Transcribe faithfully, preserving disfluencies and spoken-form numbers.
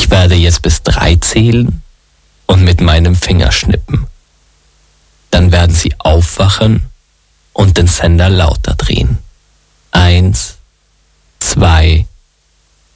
Ich werde jetzt bis drei zählen und mit meinem Finger schnippen. Dann werden Sie aufwachen und den Sender lauter drehen.